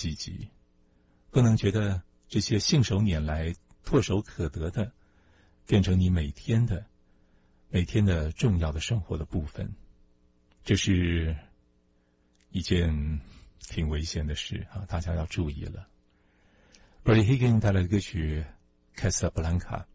积极，不能觉得这些信手拈来、唾手可得的，变成你每天的重要的生活的部分。这是一件挺危险的事啊，大家要注意了。Bertie Higgins 带来的歌曲《Casablanca》。